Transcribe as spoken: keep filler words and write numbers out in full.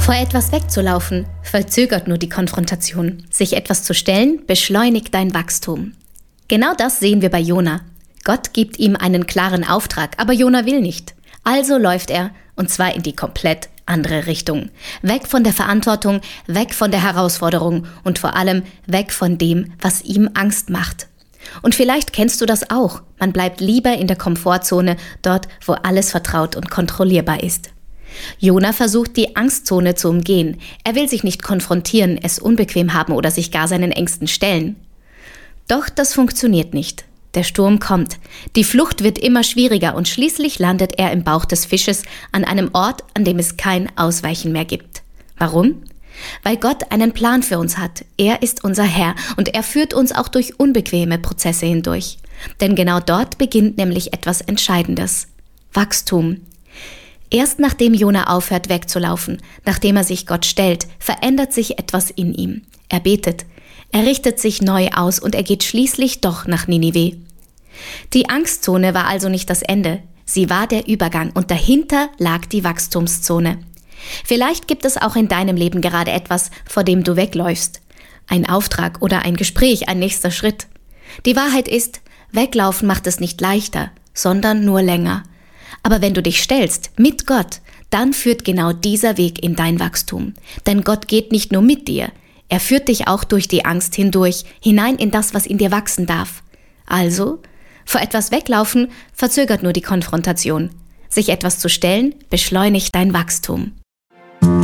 Vor etwas wegzulaufen, verzögert nur die Konfrontation. Sich etwas zu stellen, beschleunigt dein Wachstum. Genau das sehen wir bei Jona. Gott gibt ihm einen klaren Auftrag, aber Jona will nicht. Also läuft er, und zwar in die komplett andere Richtung. Weg von der Verantwortung, weg von der Herausforderung und vor allem weg von dem, was ihm Angst macht. Und vielleicht kennst du das auch. Man bleibt lieber in der Komfortzone, dort, wo alles vertraut und kontrollierbar ist. Jona versucht, die Angstzone zu umgehen. Er will sich nicht konfrontieren, es unbequem haben oder sich gar seinen Ängsten stellen. Doch das funktioniert nicht. Der Sturm kommt. Die Flucht wird immer schwieriger und schließlich landet er im Bauch des Fisches an einem Ort, an dem es kein Ausweichen mehr gibt. Warum? Weil Gott einen Plan für uns hat. Er ist unser Herr und er führt uns auch durch unbequeme Prozesse hindurch. Denn genau dort beginnt nämlich etwas Entscheidendes. Wachstum. Erst nachdem Jona aufhört wegzulaufen, nachdem er sich Gott stellt, verändert sich etwas in ihm. Er betet, er richtet sich neu aus und er geht schließlich doch nach Ninive. Die Angstzone war also nicht das Ende, sie war der Übergang und dahinter lag die Wachstumszone. Vielleicht gibt es auch in deinem Leben gerade etwas, vor dem du wegläufst. Ein Auftrag oder ein Gespräch, ein nächster Schritt. Die Wahrheit ist, weglaufen macht es nicht leichter, sondern nur länger. Aber wenn du dich stellst, mit Gott, dann führt genau dieser Weg in dein Wachstum. Denn Gott geht nicht nur mit dir, er führt dich auch durch die Angst hindurch, hinein in das, was in dir wachsen darf. Also, vor etwas weglaufen verzögert nur die Konfrontation. Sich etwas zu stellen, beschleunigt dein Wachstum.